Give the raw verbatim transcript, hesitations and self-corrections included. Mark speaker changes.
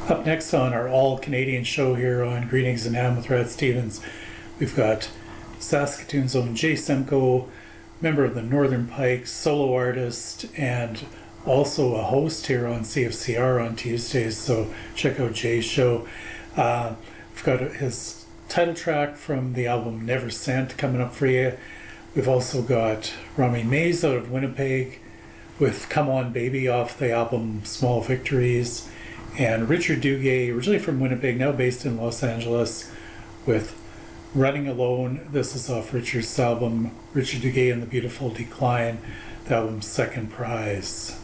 Speaker 1: Up next on our all-Canadian show here on Greetings and Ham with Brad Stevens, we've got Saskatoon's own Jay Semko, member of the Northern Pikes, solo artist, and also a host here on C F C R on Tuesdays, so check out Jay's show. Uh, we've got his title track from the album Never Sent coming up for you. We've also got Rami Mays out of Winnipeg with Come On Baby off the album Small Victories, and Richard Duguay, originally from Winnipeg, now based in Los Angeles, with Running Alone. This is off Richard's album Richard Duguay and the Beautiful Decline, the album's Second Prize.